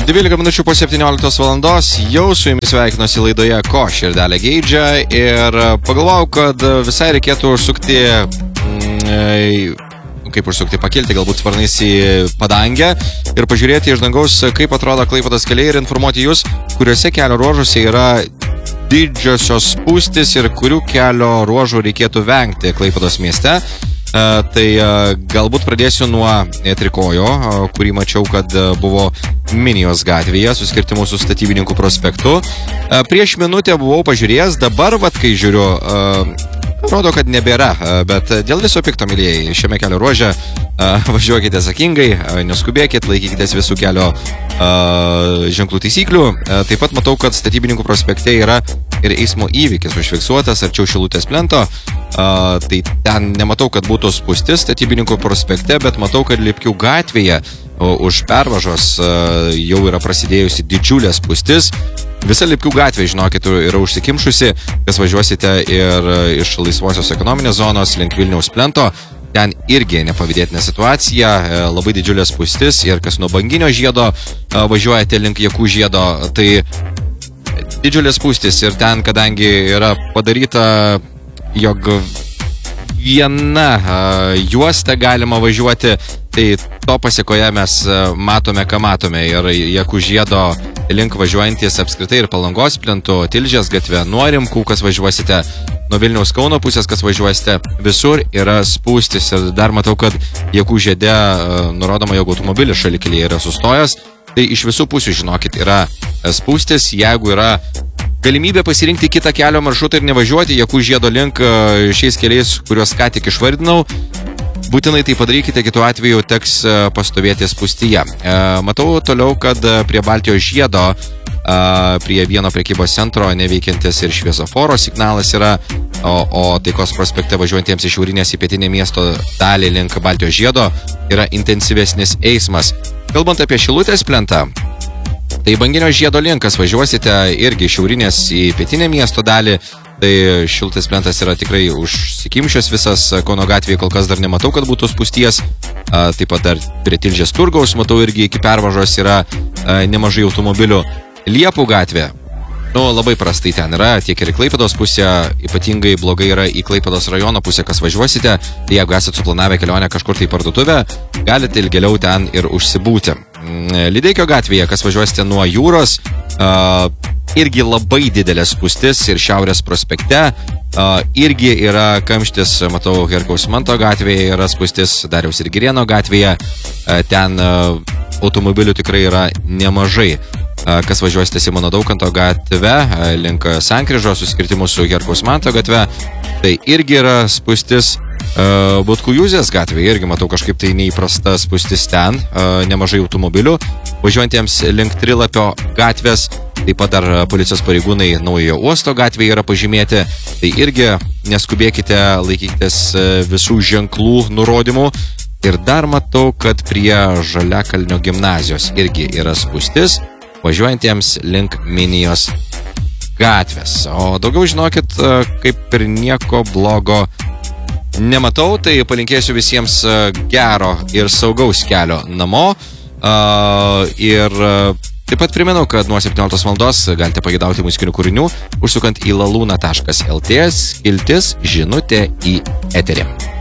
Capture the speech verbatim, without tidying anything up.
dvylika minučių po septynioliktos valandos jau su jumis sveikinuosi laidoje Ko širdelė geidžia ir pagalvojau, kad visai reikėtų užsukti, mm, kaip užsukti, pakilti galbūt sparnais į padangę ir pažiūrėti iš dangaus, kaip atrodo Klaipėdos keliai ir informuoti jūs, kuriuose kelio ruožuose yra didžiosios spūstys ir kurių kelio ruožų reikėtų vengti Klaipėdos mieste. Uh, tai uh, galbūt pradėsiu nuo Trikojo, uh, kurį mačiau, kad uh, buvo Minijos gatvėje su skirtimu su Statybininkų prospektu. Uh, prieš minutę buvau pažiūrėjęs, dabar, vat, kai žiūriu, uh, rodo, kad nebėra, uh, bet dėl viso pikto, mylėjai, šiame kelio ruože uh, važiuokite sakingai, uh, neskubėkit, laikykitės visų kelio uh, ženklų taisyklių. Uh, taip pat matau, kad Statybininkų prospekte yra ir eismo įvykis užfiksuotas arčiau Šilutės plento. Uh, tai ten nematau, kad būtų spūstis Statybininkų prospekte, bet matau, kad Lipkių gatvėje uh, už pervažos uh, jau yra prasidėjusi didžiulė spūstis. Visa Lipkių gatvė, žinokit, yra užsikimšusi, kas važiuosite ir uh, iš laisvosios ekonominės zonos link Vilniaus plento. Ten irgi nepavydėtinė situacija, uh, labai didžiulė spūstis ir kas nuo Banginio žiedo uh, važiuojate link Jakų žiedo, tai didžiulės spūstis ir ten, kadangi yra padaryta, jog viena uh, juosta galima važiuoti, tai to pasiekoje mes uh, matome, ką matome. Ir Jakų žiedo link važiuojantis apskritai ir Palangos plentu, Tilžės gatve, nuo Rimkų, kas važiuosite, nuo Vilniaus Kauno pusės, kas važiuosite, visur yra spūstis. Ir dar matau, kad Jakų žiede uh, nurodoma, jog automobilis šalikelyje yra sustojęs. Tai iš visų pusių, žinokit, yra spūstis. Jeigu yra galimybė pasirinkti kitą kelio maršrutą ir nevažiuoti Jakų žiedo link šiais keliais, kuriuos ką tik išvardinau, būtinai tai padarykite, kitu atveju teks pastovėti spūstyje. Matau toliau, kad prie Baltijos žiedo, prie vieno prekybos centro neveikiantis ir šviesoforo signalas yra, o, o Taikos prospekte važiuojantiems iš šiaurinės į pietinę miesto dalį link Baltijos žiedo yra intensyvesnis eismas. Kalbant apie Šilutės plentą, tai Banginio žiedo linkas važiuosite irgi šiaurinės į pietinę miesto dalį, tai Šilutės plentas yra tikrai užsikimšęs visas, Kauno gatvėje kol kas dar nematau, kad būtų spūsties, taip pat dar prie Tilžės turgaus matau irgi iki pervažos yra nemažai automobilių. Liepų gatvė, nu, labai prastai ten yra, tiek ir į Klaipėdos pusę, ypatingai blogai yra į Klaipėdos rajono pusę, kas važiuosite, tai jeigu esate suplanavę kelionę kažkur tai parduotuvę, galite ilgėliau ten ir užsibūti. Lydeikio gatvėje, kas važiuosite nuo jūros, uh, irgi labai didelė spūstis ir Šiaurės prospekte, uh, irgi yra kamštis, matau, Herkaus Manto gatvėje yra spūstis, Dariaus ir Girėno gatvėje, uh, ten uh, automobilių tikrai yra nemažai. Kas važiuosite Simono Daukanto gatve, link Sankryžos, suskirtimu su Herkaus Manto gatve, tai irgi yra spūstis. Butkų Jūzės gatvė, irgi matau kažkaip tai neįprasta spūstis ten, nemažai automobilių. Važiuojantiems link Trilapio gatvės, taip pat dar policijos pareigūnai Naujojo uosto gatvėje yra pažymėti, tai irgi neskubėkite, laikykitės visų ženklų nurodymų. Ir dar matau, kad prie Žaliakalnio gimnazijos irgi yra spūstis, važiuojantiems link Minijos gatvės. O daugiau žinokit, kaip ir nieko blogo nematau, tai palinkėsiu visiems gero ir saugaus kelio namo. Ir taip pat primenu, kad nuo septynioliktos valandos galite pagėdauti muzikinių kūrinių, užsukant į laluna taškas lt, skiltis žinutė į eterį.